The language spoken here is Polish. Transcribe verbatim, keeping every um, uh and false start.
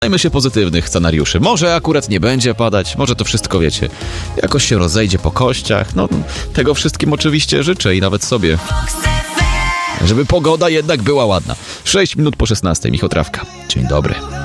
Trzymajmy się pozytywnych scenariuszy. Może akurat nie będzie padać, może to wszystko, wiecie, jakoś się rozejdzie po kościach. No, tego wszystkim oczywiście życzę i nawet sobie. Żeby pogoda jednak była ładna. sześć minut po szesnastej. Michał Trawka. Dzień dobry.